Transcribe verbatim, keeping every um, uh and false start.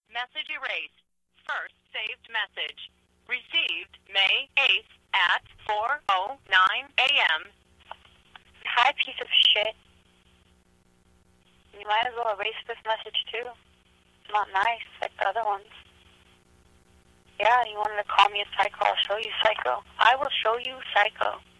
Message erased. First saved message. Received May eighth at four oh nine a.m. Hi, piece of shit. You might as well erase this message too. It's not nice like the other ones. Yeah, you wanted to call me a psycho. I'll show you psycho. I will show you psycho.